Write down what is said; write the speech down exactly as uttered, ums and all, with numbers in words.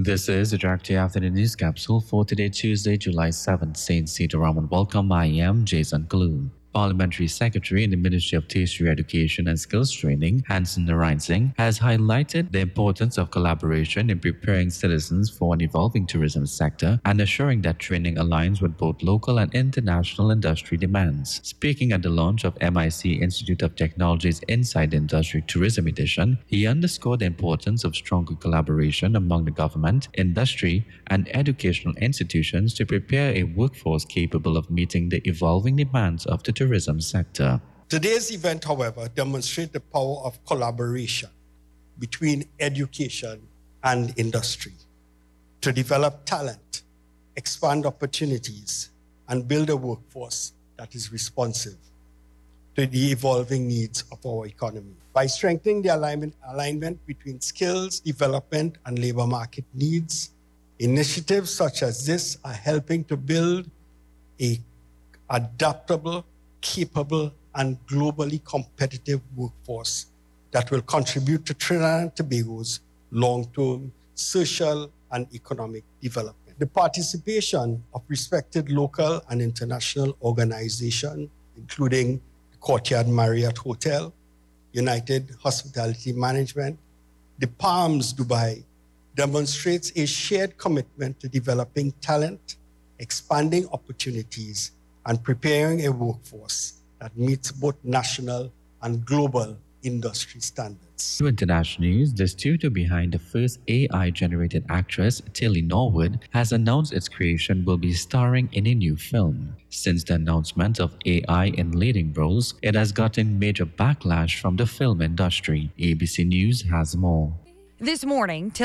This is the Director Afternoon News Capsule for today, Tuesday, July seventh. Saint Sitaram, welcome. I am Jason Kalou. Parliamentary Secretary in the Ministry of Tertiary Education and Skills Training, Hanson Narayan, has highlighted the importance of collaboration in preparing citizens for an evolving tourism sector and assuring that training aligns with both local and international industry demands. Speaking at the launch of M I C Institute of Technology's Inside Industry Tourism Edition, he underscored the importance of stronger collaboration among the government, industry, and educational institutions to prepare a workforce capable of meeting the evolving demands of the tourism sector. Today's event, however, demonstrates the power of collaboration between education and industry to develop talent, expand opportunities, and build a workforce that is responsive to the evolving needs of our economy. By strengthening the alignment, alignment between skills development and labor market needs, initiatives such as this are helping to build a adaptable, capable, and globally competitive workforce that will contribute to Trinidad and Tobago's long-term social and economic development. The participation of respected local and international organizations, including the Courtyard Marriott Hotel, United Hospitality Management, the Palms Dubai, demonstrates a shared commitment to developing talent, expanding opportunities, and preparing a workforce that meets both national and global industry standards. To international news, the studio behind the first A I-generated actress, Tilly Norwood, has announced its creation will be starring in a new film. Since the announcement of A I in leading roles, it has gotten major backlash from the film industry. A B C News has more. This morning,